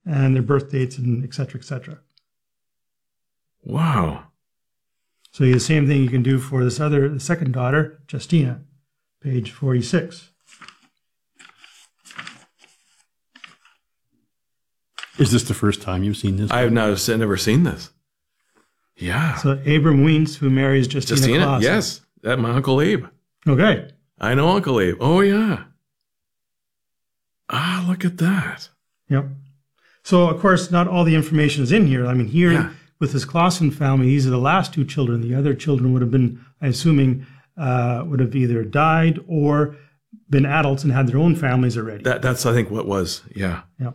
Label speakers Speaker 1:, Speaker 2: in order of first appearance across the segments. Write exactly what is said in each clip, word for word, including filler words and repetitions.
Speaker 1: and their birth dates, and et cetera, et cetera.
Speaker 2: Wow.
Speaker 1: So the same thing you can do for this other, the second daughter, Justina, page forty-six.
Speaker 3: Is this the first time you've seen this?
Speaker 2: I have not, never seen this. Yeah.
Speaker 1: So Abram Wiens, who marries Justina,
Speaker 2: Justina,
Speaker 1: Clausen.
Speaker 2: yes. That my Uncle Abe.
Speaker 1: Okay.
Speaker 2: I know Uncle Abe. Oh, yeah. Ah, look at that.
Speaker 1: Yep. So, of course, not all the information is in here. I mean, here
Speaker 2: Yeah.
Speaker 1: with this Clausen family, these are the last two children. The other children would have been, I'm assuming, uh, would have either died or been adults and had their own families already.
Speaker 2: That That's, I think, what was. Yeah.
Speaker 1: Yeah.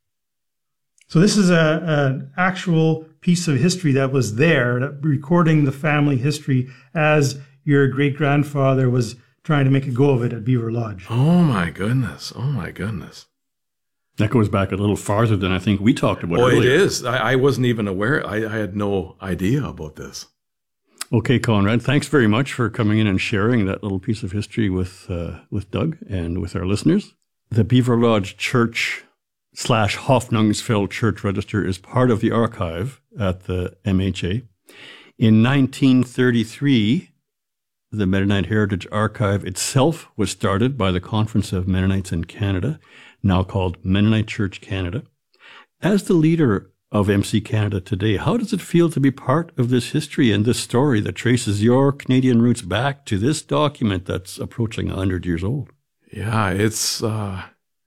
Speaker 1: So this is a an actual piece of history that was there, that recording the family history as your great-grandfather was trying to make a go of it at Beaver Lodge.
Speaker 2: Oh, my goodness. Oh, my goodness.
Speaker 3: That goes back a little farther than I think we talked about
Speaker 2: Oh,
Speaker 3: earlier.
Speaker 2: it is. I, I wasn't even aware. I, I had no idea about this.
Speaker 3: Okay, Conrad, thanks very much for coming in and sharing that little piece of history with uh, with Doug and with our listeners. The Beaver Lodge Church slash Hoffnungsfeld Church Register is part of the archive at the M H A. In nineteen thirty-three, the Mennonite Heritage Archive itself was started by the Conference of Mennonites in Canada, now called Mennonite Church Canada. As the leader of M C Canada today, how does it feel to be part of this history and this story that traces your Canadian roots back to this document that's approaching one hundred years old?
Speaker 2: Yeah, it's, uh,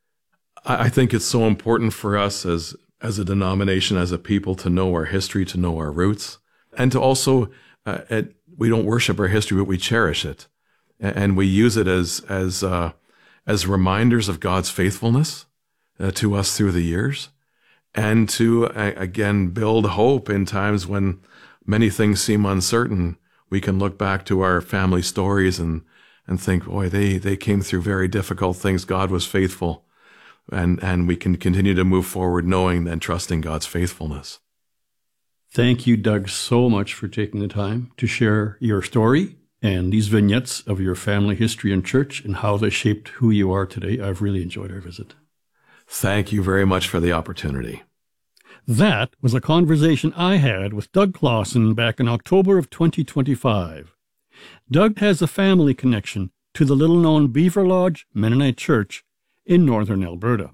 Speaker 2: I I think it's so important for us as, as a denomination, as a people, to know our history, to know our roots, and to also, uh, at, we don't worship our history, but we cherish it. And we use it as, as, uh, as reminders of God's faithfulness uh, to us through the years, and to, uh, again, build hope in times when many things seem uncertain. We can look back to our family stories and, and think, boy, they, they came through very difficult things. God was faithful. And, and we can continue to move forward knowing and trusting God's faithfulness.
Speaker 3: Thank you, Doug, so much for taking the time to share your story and these vignettes of your family history and church and how they shaped who you are today. I've really enjoyed our visit.
Speaker 2: Thank you very much for the opportunity.
Speaker 3: That was a conversation I had with Doug Clausen back in October of twenty twenty-five. Doug has a family connection to the little-known Beaver Lodge Mennonite Church in northern Alberta.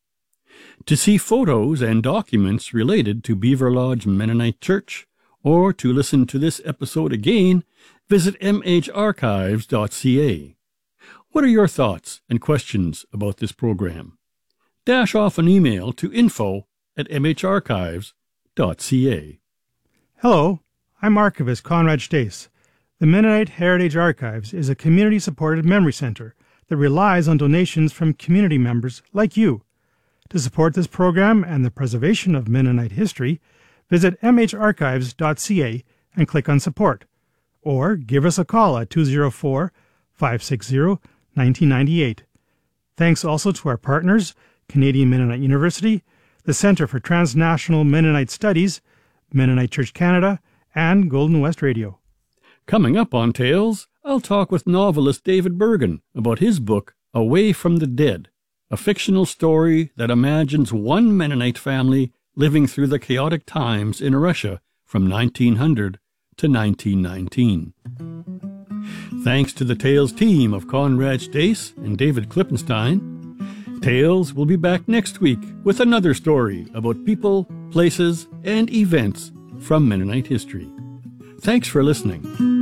Speaker 3: To see photos and documents related to Beaver Lodge Mennonite Church, or to listen to this episode again, visit m h archives dot c a. What are your thoughts and questions about this program? Dash off an email to info at m h archives dot c a.
Speaker 1: Hello, I'm Archivist Conrad Stace. The Mennonite Heritage Archives is a community-supported memory center that relies on donations from community members like you. To support this program and the preservation of Mennonite history, visit m h archives dot c a and click on Support, or give us a call at two oh four, five six zero, one nine nine eight. Thanks also to our partners, Canadian Mennonite University, the Centre for Transnational Mennonite Studies, Mennonite Church Canada, and Golden West Radio.
Speaker 3: Coming up on Tales, I'll talk with novelist David Bergen about his book, Away from the Dead, a fictional story that imagines one Mennonite family living through the chaotic times in Russia from nineteen hundred to nineteen nineteen. Thanks to the Tales team of Conrad Stace and David Klippenstein, Tales will be back next week with another story about people, places, and events from Mennonite history. Thanks for listening.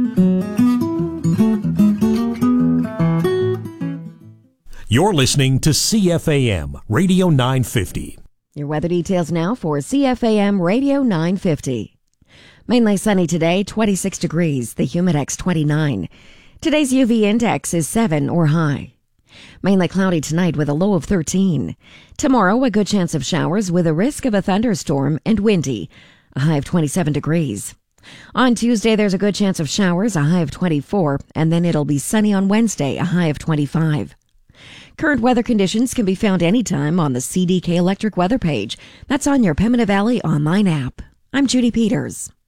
Speaker 4: You're listening to C F A M Radio nine fifty.
Speaker 5: Your weather details now for C F A M Radio nine fifty. Mainly sunny today, twenty-six degrees, the humidex twenty-nine. Today's U V index is seven or high. Mainly cloudy tonight with a low of thirteen. Tomorrow, a good chance of showers with a risk of a thunderstorm and windy, a high of twenty-seven degrees. On Tuesday, there's a good chance of showers, a high of twenty-four, and then it'll be sunny on Wednesday, a high of twenty-five. Current weather conditions can be found anytime on the C D K Electric weather page. That's on your Pembina Valley online app. I'm Judy Peters.